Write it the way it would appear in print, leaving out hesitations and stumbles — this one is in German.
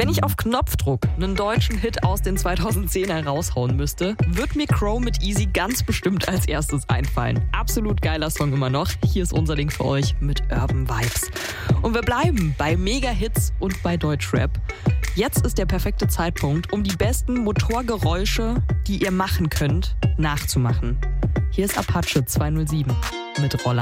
Wenn ich auf Knopfdruck einen deutschen Hit aus den 2010er raushauen müsste, wird mir Crow mit Easy ganz bestimmt als erstes einfallen. Absolut geiler Song immer noch. Hier ist unser Link für euch mit Urban Vibes. Und wir bleiben bei Mega-Hits und bei Deutschrap. Jetzt ist der perfekte Zeitpunkt, um die besten Motorgeräusche, die ihr machen könnt, nachzumachen. Hier ist Apache 207 mit Roller.